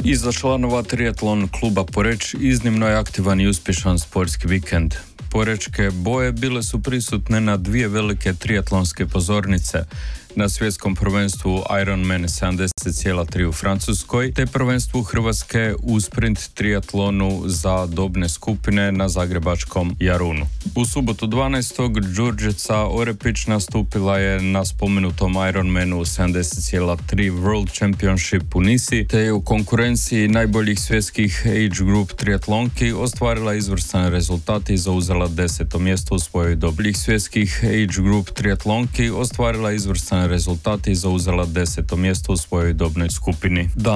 I za članova triatlon kluba Poreč iznimno je aktivan i uspješan sportski vikend. Porečke boje bile su prisutne na dvije velike triatlonske pozornice, na svjetskom prvenstvu Ironman 70,3 u Francuskoj, te prvenstvu Hrvatske u sprint triatlonu za dobne skupine na zagrebačkom Jarunu. U subotu 12. Đurđica Orepić nastupila je na spomenutom Ironmanu 70,3 World Championship u Nisi, te je u konkurenciji najboljih svjetskih age group triatlonki ostvarila izvrstan rezultat i zauzela 10. mjesto u svojoj dobi. Svjetskih age group triatlonki ostvarila izvrstan rezultat i zauzela 10. mjesto u svojoj dobnoj skupini.